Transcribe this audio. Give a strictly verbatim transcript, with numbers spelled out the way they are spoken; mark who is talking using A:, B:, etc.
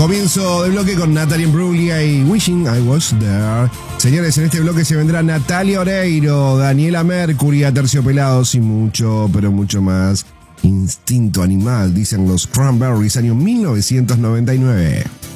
A: Comienzo de bloque con Natalie Imbruglia y Wishing I Was There. Señores, en este bloque se vendrá Natalia Oreiro, Daniela Mercury, Aterciopelados y mucho, pero mucho más. Instinto animal, dicen los Cranberries, año mil novecientos noventa y nueve.